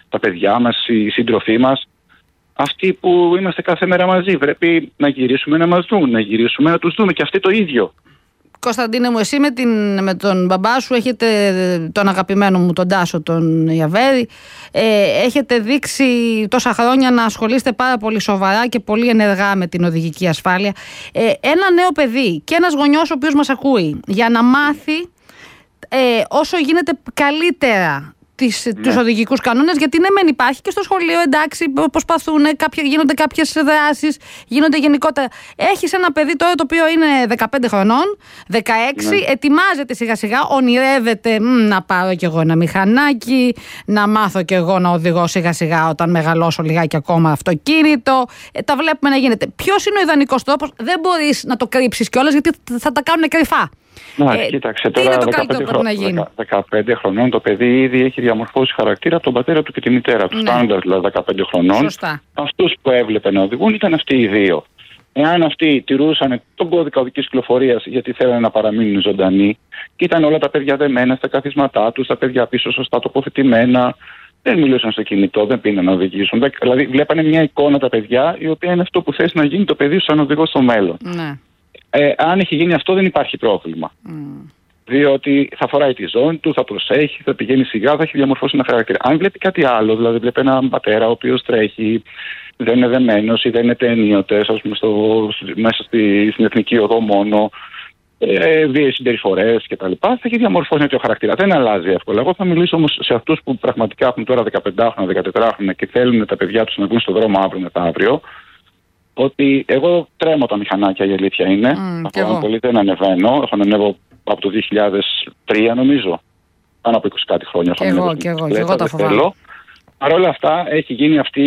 τα παιδιά μας, οι σύντροφοί μας. Αυτοί που είμαστε κάθε μέρα μαζί. Πρέπει να γυρίσουμε να μας δουν, να γυρίσουμε να τους δούμε και αυτοί το ίδιο. Κωνσταντίνε μου, εσύ με τον μπαμπά σου έχετε, τον αγαπημένο μου τον Τάσο τον Ιαβέρη, έχετε δείξει τόσα χρόνια να ασχολείστε πάρα πολύ σοβαρά και πολύ ενεργά με την οδηγική ασφάλεια. Ένα νέο παιδί και ένας γονιός ο οποίος μας ακούει, για να μάθει όσο γίνεται καλύτερα τους οδηγικούς κανόνες, γιατί ναι, μεν υπάρχει και στο σχολείο, εντάξει, προσπαθούν, γίνονται κάποιες δράσεις, γίνονται γενικότερα. Έχεις ένα παιδί τώρα το οποίο είναι 15 χρονών, 16, ετοιμάζεται σιγά σιγά, ονειρεύεται να πάρω κι εγώ ένα μηχανάκι, να μάθω κι εγώ να οδηγώ σιγά σιγά όταν μεγαλώσω λιγάκι ακόμα αυτοκίνητο. Τα βλέπουμε να γίνεται. Ποιος είναι ο ιδανικός τρόπος? Δεν μπορείς να το κρύψεις κιόλας, γιατί θα τα κάνουν κρυφά. Κοίταξε, τι τώρα είναι το καλύτερο που πρέπει να γίνει? 15 χρονών το παιδί ήδη έχει διαμορφώσει χαρακτήρα από τον πατέρα του και τη μητέρα του. Φτάνοντας δηλαδή 15 χρονών, σωστά, αυτούς που έβλεπε να οδηγούν ήταν αυτοί οι δύο. Εάν αυτοί τηρούσαν τον κώδικα οδικής κυκλοφορίας γιατί θέλανε να παραμείνουν ζωντανοί, και ήταν όλα τα παιδιά δεμένα στα καθίσματά τους, τα παιδιά πίσω σωστά τοποθετημένα, δεν μιλούσαν στο κινητό, δεν πήγαν να οδηγήσουν. Δηλαδή βλέπανε μια εικόνα τα παιδιά, η οποία είναι αυτό που θες να γίνει το παιδί σου σαν οδηγό στο μέλλον. Ναι. Αν έχει γίνει αυτό, δεν υπάρχει πρόβλημα. Διότι θα φοράει τη ζώνη του, θα προσέχει, θα πηγαίνει σιγά, θα έχει διαμορφώσει ένα χαρακτήρα. Αν βλέπει κάτι άλλο, δηλαδή βλέπει έναν πατέρα ο οποίος τρέχει, δεν είναι δεμένος ή δεν είναι ενίοτε, ας πούμε, μέσα στην εθνική οδό μόνο, βίαιες συμπεριφορές κτλ., θα έχει διαμορφώσει ένα τέτοιο χαρακτήρα. Δεν αλλάζει εύκολα. Εγώ θα μιλήσω όμως σε αυτούς που πραγματικά έχουν τώρα 15χρονα, 14χρονα και θέλουν τα παιδιά τους να βγουν στον δρόμο αύριο μεθαύριο. Ότι εγώ τρέμω τα μηχανάκια, η αλήθεια είναι. Από πολύ δεν ανεβαίνω. Έχω ανέβω από το 2003, νομίζω. Πάνω από 20 κάτι χρόνια. Και εγώ τα φοβάμαι. Παρ' όλα αυτά, έχει γίνει αυτή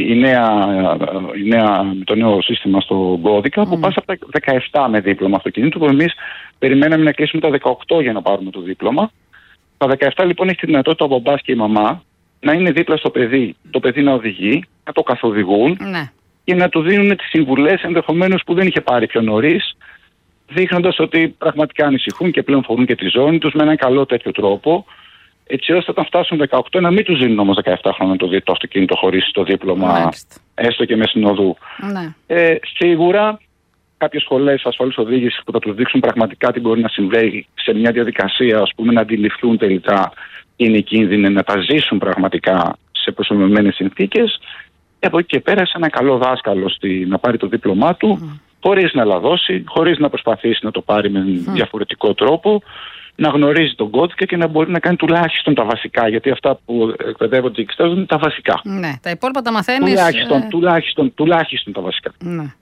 το νέο σύστημα στον κώδικα που πας από τα 17 με δίπλωμα αυτοκινήτου, που εμείς περιμέναμε να κλείσουμε τα 18 για να πάρουμε το δίπλωμα. Τα 17 λοιπόν έχει τη δυνατότητα ο μπαμπάς και η μαμά να είναι δίπλα στο παιδί, το παιδί να οδηγεί, να το καθοδηγούν. Ναι. Και να του δίνουν τις συμβουλές ενδεχομένως που δεν είχε πάρει πιο νωρίς, δείχνοντας ότι πραγματικά ανησυχούν και πλέον φορούν και τη ζώνη τους με έναν καλό τέτοιο τρόπο, έτσι ώστε όταν φτάσουν 18 να μην τους δίνουν όμως 17 χρόνια το αυτοκίνητο χωρίς το δίπλωμα, έστω και με συνοδού. Ναι. Σίγουρα κάποιες σχολές ασφαλούς οδήγησης που θα τους δείξουν πραγματικά τι μπορεί να συμβαίνει σε μια διαδικασία, ας πούμε, να αντιληφθούν τελικά είναι οι κίνδυνοι, να τα ζήσουν πραγματικά σε προσωπευμένες συνθήκες. Και από εκεί και πέρα, σε ένα καλό δάσκαλο να πάρει το δίπλωμά του, χωρίς να λαδώσει, χωρίς να προσπαθήσει να το πάρει με διαφορετικό τρόπο, να γνωρίζει τον κώδικα και να μπορεί να κάνει τουλάχιστον τα βασικά. Γιατί αυτά που εκπαιδεύονται και εξετάζονται είναι τα βασικά. Ναι, τα υπόλοιπα τα μαθαίνεις. Τουλάχιστον τα βασικά. Ναι.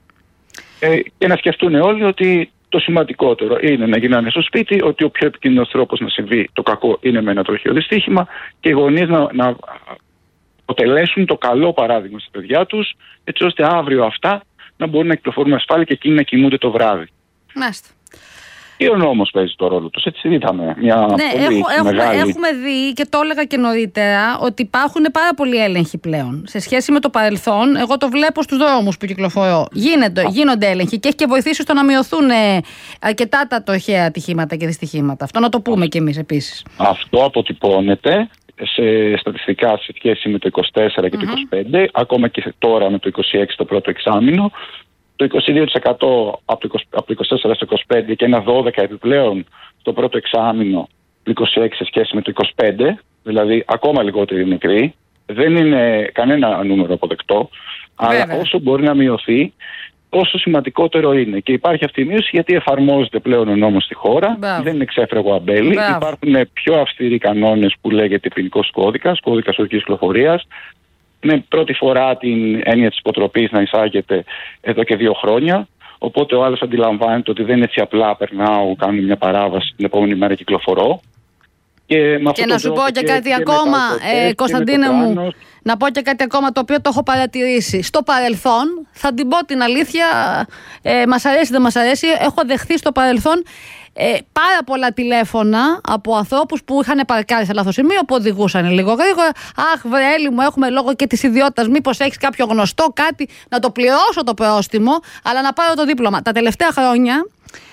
Και να σκεφτούν όλοι ότι το σημαντικότερο είναι να γυρνάνε στο σπίτι, ότι ο πιο επικίνδυνος τρόπος να συμβεί το κακό είναι με ένα τροχαίο δυστύχημα και οι γονείς να αποτελέσουν το καλό παράδειγμα στα παιδιά τους, έτσι ώστε αύριο αυτά να μπορούν να κυκλοφορούν ασφάλεια και εκείνοι να κοιμούνται το βράδυ. Μάλιστα. Και ο νόμος παίζει το ρόλο τους. Έτσι είδαμε μια πολύ μεγάλη... Έχουμε δει και το έλεγα και νωρίτερα ότι υπάρχουν πάρα πολλοί έλεγχοι πλέον. Σε σχέση με το παρελθόν, εγώ το βλέπω στους δρόμους που κυκλοφορώ. Γίνονται έλεγχοι και έχει και βοηθήσει στο να μειωθούν αρκετά τα τροχαία ατυχήματα και δυστυχήματα. Αυτό να το πούμε κι εμείς επίσης. Αυτό αποτυπώνεται σε στατιστικά σε σχέση με το 24 και το 25, ακόμα και τώρα με το 26 το πρώτο εξάμηνο. Το 22% από το 24 στο 25 και ένα 12% επιπλέον το πρώτο εξάμηνο του 26 σε σχέση με το 25, δηλαδή ακόμα λιγότεροι νεκροί. Δεν είναι κανένα νούμερο αποδεκτό, αλλά όσο μπορεί να μειωθεί, όσο σημαντικότερο είναι. Και υπάρχει αυτή η μείωση γιατί εφαρμόζεται πλέον ο νόμος στη χώρα, δεν είναι ξέφραγο αμπέλι. Υπάρχουν πιο αυστηροί κανόνες που λέγεται ποινικός κώδικας οδικής κυκλοφορίας. Με πρώτη φορά την έννοια της υποτροπής να εισάγεται εδώ και 2 χρόνια. Οπότε ο άλλος αντιλαμβάνεται ότι δεν είναι έτσι απλά περνάω, κάνω μια παράβαση, την επόμενη μέρα κυκλοφορώ. Και να σου πω και κάτι ακόμα, Κωνσταντίνε μου, να πω και κάτι ακόμα το οποίο το έχω παρατηρήσει. Στο παρελθόν, θα την πω την αλήθεια, μας αρέσει δεν μας αρέσει, έχω δεχθεί στο παρελθόν πάρα πολλά τηλέφωνα από ανθρώπους που είχαν παρκάρει σε λάθος σημείο, που οδηγούσαν λίγο γρήγορα. Αχ, βρε Έλλη μου, έχουμε λόγω και της ιδιότητας. Μήπως έχεις κάποιο γνωστό, κάτι να το πληρώσω το πρόστιμο, αλλά να πάρω το δίπλωμα. Τα τελευταία χρόνια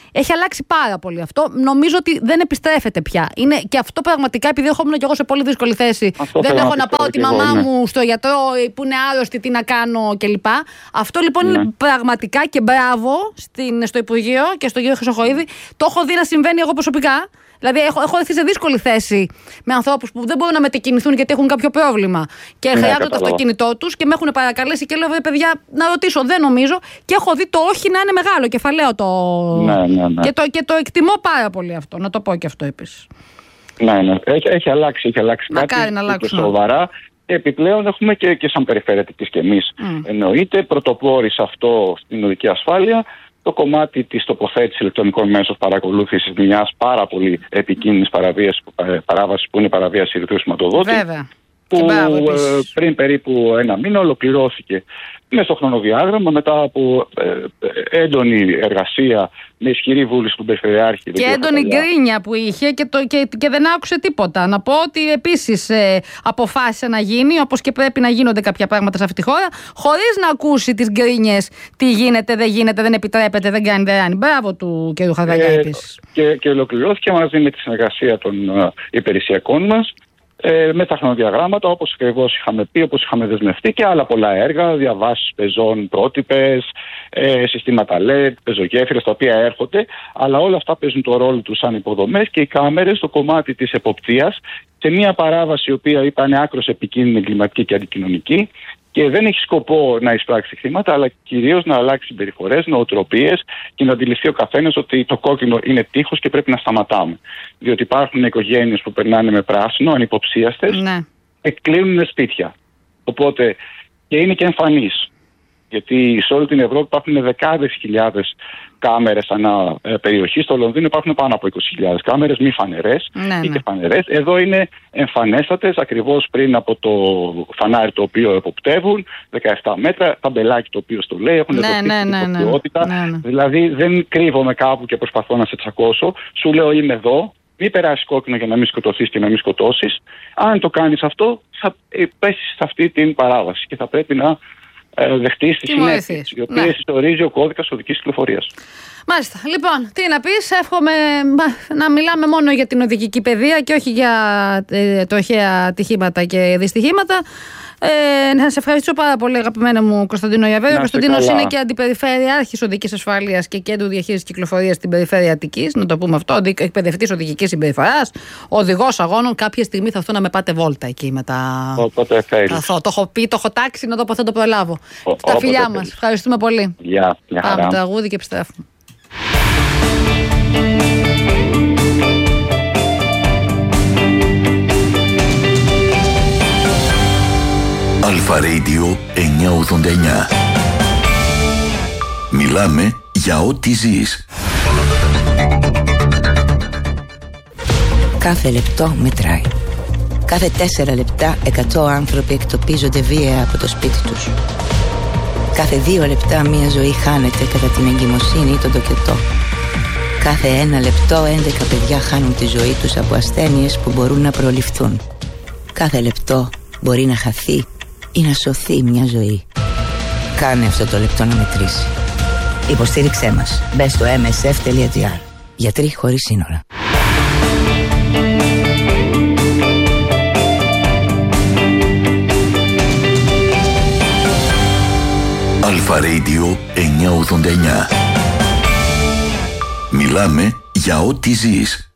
Έχει αλλάξει πάρα πολύ αυτό. Νομίζω ότι δεν επιστρέφεται πια. Είναι και αυτό πραγματικά, επειδή έχω μείνει κι εγώ σε πολύ δύσκολη θέση. Δεν έχω να πάω τη μαμά μου στο γιατρό που είναι άρρωστη, τι να κάνω κλπ. Αυτό λοιπόν είναι πραγματικά, και μπράβο στο Υπουργείο και στον κύριο Χρυσοχοΐδη. Το έχω δει να συμβαίνει εγώ προσωπικά. Δηλαδή, έχω έρθει σε δύσκολη θέση με ανθρώπους που δεν μπορούν να μετακινηθούν γιατί έχουν κάποιο πρόβλημα και χρειάζονται το αυτοκίνητό τους και με έχουν παρακαλέσει και λέω: παιδιά, να ρωτήσω, δεν νομίζω. Και έχω δει το όχι να είναι μεγάλο, κεφαλαίο το. Ναι. Και το εκτιμώ πάρα πολύ αυτό, να το πω και αυτό επίσης. Ναι. Έχει αλλάξει κάτι και σοβαρά. Επιπλέον έχουμε και σαν περιφερειακής και εμείς. Εννοείται, πρωτοπόροι σε αυτό στην οδική ασφάλεια. Το κομμάτι της τοποθέτησης ηλεκτρονικών μέσων παρακολούθησης μιας πάρα πολύ επικίνδυνης παράβασης που είναι η παραβίαση ρητρού σηματοδότη. Βέβαια. Που πριν περίπου ένα μήνα ολοκληρώθηκε μέσα στο χρονοδιάγραμμα μετά από έντονη εργασία με ισχυρή βούληση του Περιφερειάρχη. Και έντονη γκρίνια που είχε και δεν άκουσε τίποτα. Να πω ότι επίσης αποφάσισε να γίνει, όπως και πρέπει να γίνονται κάποια πράγματα σε αυτή τη χώρα, χωρίς να ακούσει τις γκρίνιες, τι γίνεται, δεν γίνεται, δεν επιτρέπεται, δεν κάνει, δεν κάνει. Μπράβο του κ. Χαρδαγιά επίσης. Και ολοκληρώθηκε μαζί με τη συνεργασία των υπηρεσιακών μας. Με τα χρονοδιαγράμματα, όπως ακριβώς είχαμε πει, όπως είχαμε δεσμευτεί, και άλλα πολλά έργα, διαβάσεις πεζών πρότυπες, συστήματα LED, πεζογέφυρες τα οποία έρχονται, αλλά όλα αυτά παίζουν το ρόλο τους σαν υποδομές, και οι κάμερες στο κομμάτι της εποπτείας, σε μια παράβαση η οποία ήταν άκρως επικίνδυνη, εγκληματική και αντικοινωνική, και δεν έχει σκοπό να εισπράξει χρήματα, αλλά κυρίως να αλλάξει συμπεριφορές, νοοτροπίες και να αντιληφθεί ο καθένας ότι το κόκκινο είναι τείχος και πρέπει να σταματάμε. Διότι υπάρχουν οικογένειες που περνάνε με πράσινο, ανυποψίαστες, και κλείνουν σπίτια. Οπότε, και είναι και εμφανής. Γιατί σε όλη την Ευρώπη υπάρχουν δεκάδες χιλιάδες κάμερες ανά περιοχή. Στο Λονδίνο υπάρχουν πάνω από 20.000 κάμερες, μη φανερές ή και φανερές. Εδώ είναι εμφανέστατες, ακριβώς πριν από το φανάρι το οποίο εποπτεύουν, 17 μέτρα, ταμπελάκι το οποίο στο λέει, έχουν δοθεί την υποψηφιότητα. Δηλαδή δεν κρύβομαι κάπου και προσπαθώ να σε τσακώσω. Σου λέω είμαι εδώ. Μην περάσει κόκκινο για να μην σκοτωθείς και να μην σκοτώσεις. Αν το κάνεις αυτό, θα πέσεις σε αυτή την παράβαση και θα πρέπει να δεχτείς τις συνέπειες, οι οποίες ορίζει ο κώδικας οδικής κυκλοφορίας. Μάλιστα. Λοιπόν, τι να πεις, εύχομαι να μιλάμε μόνο για την οδική παιδεία και όχι για τροχαία ατυχήματα και δυστυχήματα. Να σε ευχαριστήσω πάρα πολύ, αγαπημένο μου Κωνσταντίνο Ιαβέρη. Ο Κωνσταντίνος είναι και αντιπεριφερειάρχης οδικής ασφάλειας και κέντρου διαχείρισης κυκλοφορίας στην περιφέρεια Αττικής. Να το πούμε αυτό. Εκπαιδευτής οδικής συμπεριφοράς, οδηγός αγώνων. Κάποια στιγμή θα έρθω να με πάτε βόλτα εκεί με τα. Όποτε θέλεις. Το έχω πει, το έχω τάξει, να το πω, θα το προλάβω. Τα φιλιά μας. Ευχαριστούμε πολύ. Πάμε τραγούδι και επιστρέφουμε. Αλφα Radio 989. Μιλάμε για ό,τι ζεις. Κάθε λεπτό μετράει. Κάθε 4 λεπτά 100 άνθρωποι εκτοπίζονται βία από το σπίτι τους. Κάθε 2 λεπτά μια ζωή χάνεται κατά την εγκυμοσύνη ή τον τοκετό. Κάθε 1 λεπτό 11 παιδιά χάνουν τη ζωή τους από ασθένειες που μπορούν να προληφθούν. Κάθε λεπτό μπορεί να χαθεί ή να σωθεί μια ζωή. Κάνε αυτό το λεπτό να μετρήσει. Υποστήριξέ μας. Μπες στο msf.gr. Γιατροί χωρίς σύνορα. Αλφα Radio 989. Μιλάμε για ό,τι ζεις.